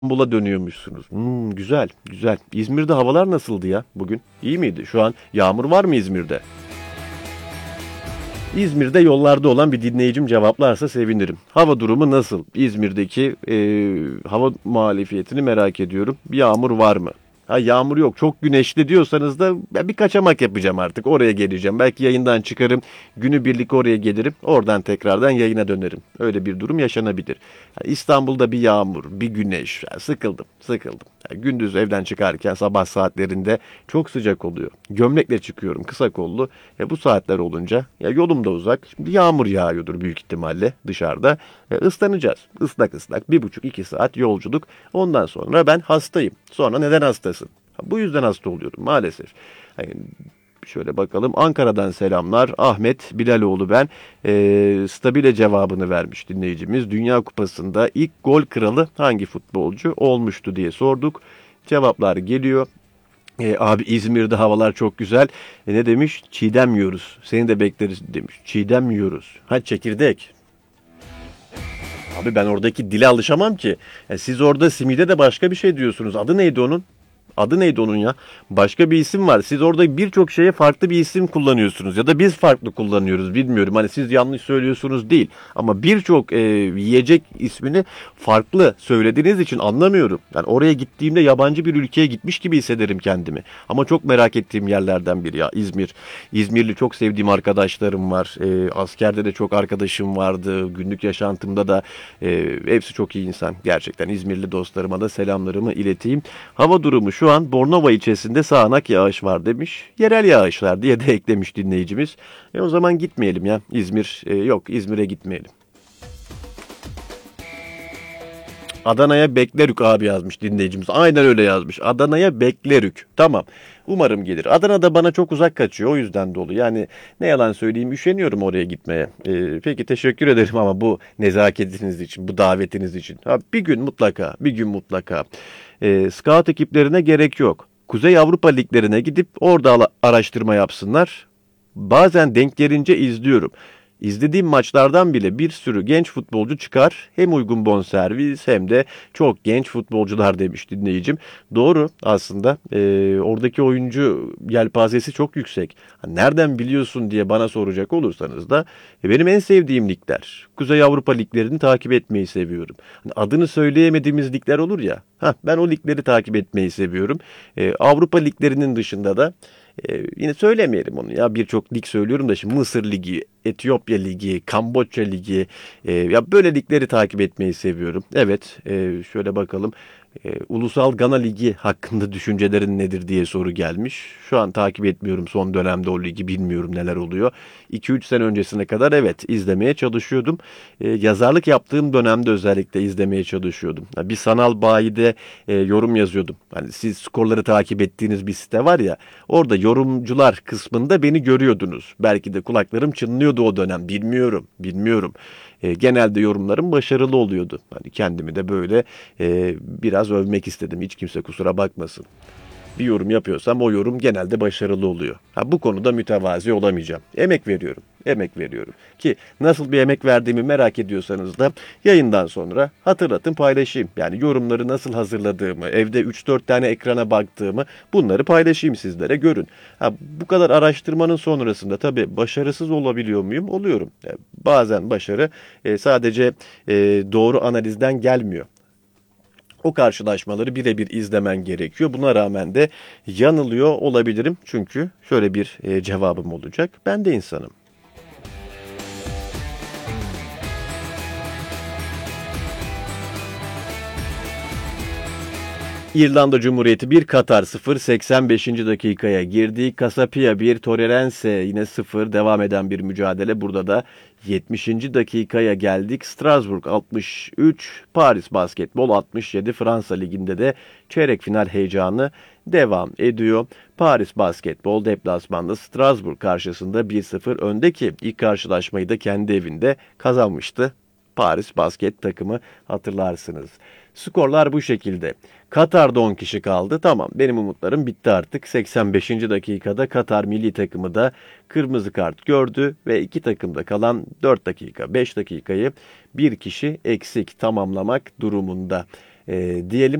İstanbul'a dönüyormuşsunuz. Güzel, güzel. İzmir'de havalar nasıldı ya bugün? İyi miydi? Şu an yağmur var mı İzmir'de? İzmir'de yollarda olan bir dinleyicim cevaplarsa sevinirim. Hava durumu nasıl? İzmir'deki hava muhalefetini merak ediyorum. Bir yağmur var mı? Ha, yağmur yok. Çok güneşli diyorsanız da ben bir kaçamak yapacağım artık. Oraya geleceğim. Belki yayından çıkarım. Günübirlik oraya gelirim. Oradan tekrardan yayına dönerim. Öyle bir durum yaşanabilir. Ha, İstanbul'da bir yağmur, bir güneş. Ha, sıkıldım, sıkıldım. Ha, gündüz evden çıkarken sabah saatlerinde çok sıcak oluyor. Gömlekle çıkıyorum, kısa kollu. Bu saatler olunca ya yolum da uzak. Şimdi yağmur yağıyordur büyük ihtimalle dışarıda. Islanacağız. Islak ıslak 1,5-2 saat yolculuk. Ondan sonra ben hastayım. Sonra neden hastasın? Bu yüzden hasta oluyorum maalesef. Hani şöyle bakalım. Ankara'dan selamlar. Ahmet Bilaloğlu ben. Stabile cevabını vermiş dinleyicimiz. Dünya Kupası'nda ilk gol kralı hangi futbolcu olmuştu diye sorduk. Cevaplar geliyor. Abi İzmir'de havalar çok güzel. Ne demiş? Çiğdem yiyoruz. Seni de bekleriz demiş. Çiğdem yiyoruz. Ha, çekirdek. Abi ben oradaki dile alışamam ki. Siz orada simide de başka bir şey diyorsunuz. Adı neydi onun? Adı neydi onun ya? Başka bir isim var. Siz orada birçok şeye farklı bir isim kullanıyorsunuz. Ya da biz farklı kullanıyoruz. Bilmiyorum. Hani siz yanlış söylüyorsunuz değil. Ama birçok yiyecek ismini farklı söylediğiniz için anlamıyorum. Yani oraya gittiğimde yabancı bir ülkeye gitmiş gibi hissederim kendimi. Ama çok merak ettiğim yerlerden biri ya İzmir. İzmirli çok sevdiğim arkadaşlarım var. Askerde de çok arkadaşım vardı. Günlük yaşantımda da hepsi çok iyi insan. Gerçekten İzmirli dostlarıma da selamlarımı ileteyim. Hava durumu şu an Bornova ilçesinde sağanak yağış var demiş. Yerel yağışlar diye de eklemiş dinleyicimiz. O zaman gitmeyelim ya. İzmir yok, İzmir'e gitmeyelim. Adana'ya beklerük abi yazmış dinleyicimiz. Aynen öyle yazmış. Adana'ya beklerük. Tamam. Umarım gelir. Adana'da bana çok uzak kaçıyor. O yüzden dolu. Yani ne yalan söyleyeyim, üşeniyorum oraya gitmeye. Peki teşekkür ederim ama bu nezaketiniz için, bu davetiniz için. Ha, bir gün mutlaka, bir gün mutlaka. Scout ekiplerine gerek yok. Kuzey Avrupa liglerine gidip orada araştırma yapsınlar. Bazen denk gelince izliyorum. İzlediğim maçlardan bile bir sürü genç futbolcu çıkar. Hem uygun bonservis hem de çok genç futbolcular demiş dinleyicim. Doğru aslında. Oradaki oyuncu yelpazesi çok yüksek. Nereden biliyorsun diye bana soracak olursanız da benim en sevdiğim ligler. Kuzey Avrupa liglerini takip etmeyi seviyorum. Hani adını söyleyemediğimiz ligler olur ya. Ben o ligleri takip etmeyi seviyorum. Avrupa liglerinin dışında da yine söylemeyelim onu ya, birçok lig söylüyorum da şimdi Mısır Ligi, Etiyopya Ligi, Kamboçya Ligi, ya böyle ligleri takip etmeyi seviyorum. Evet, şöyle bakalım. Ulusal Gana Ligi hakkında düşüncelerin nedir diye soru gelmiş. Şu an takip etmiyorum son dönemde o ligi, bilmiyorum neler oluyor. 2-3 sene öncesine kadar evet izlemeye çalışıyordum. Yazarlık yaptığım dönemde özellikle izlemeye çalışıyordum. Bir sanal bayide yorum yazıyordum. Hani siz skorları takip ettiğiniz bir site var ya, orada yorumcular kısmında beni görüyordunuz. Belki de kulaklarım çınlıyordu o dönem, bilmiyorum, bilmiyorum. Genelde yorumlarım başarılı oluyordu. Hani kendimi de böyle biraz övmek istedim. Hiç kimse kusura bakmasın. Bir yorum yapıyorsam o yorum genelde başarılı oluyor. Bu konuda mütevazi olamayacağım. Emek veriyorum. Emek veriyorum. Ki nasıl bir emek verdiğimi merak ediyorsanız da yayından sonra hatırlatın, paylaşayım. Yani yorumları nasıl hazırladığımı, evde 3-4 tane ekrana baktığımı, bunları paylaşayım sizlere, görün. Bu kadar araştırmanın sonrasında tabii başarısız olabiliyor muyum? Oluyorum. Bazen başarı sadece doğru analizden gelmiyor. O karşılaşmaları birebir izlemen gerekiyor. Buna rağmen de yanılıyor olabilirim. Çünkü şöyle bir cevabım olacak. Ben de insanım. İrlanda Cumhuriyeti 1, Katar 0, 85. dakikaya girdi. Casapia 1, Torrerense yine 0, devam eden bir mücadele. Burada da 70. dakikaya geldik. Strasbourg 63, Paris Basketbol 67. Fransa Ligi'nde de çeyrek final heyecanı devam ediyor. Paris Basketbol deplasmanda Strasbourg karşısında 1-0 önde, ki ilk karşılaşmayı da kendi evinde kazanmıştı Paris Basket takımı, hatırlarsınız. Skorlar bu şekilde. Katar'da 10 kişi kaldı. Tamam, benim umutlarım bitti artık. 85. dakikada Katar milli takımı da kırmızı kart gördü ve iki takımda kalan 4 dakika 5 dakikayı bir kişi eksik tamamlamak durumunda. Diyelim.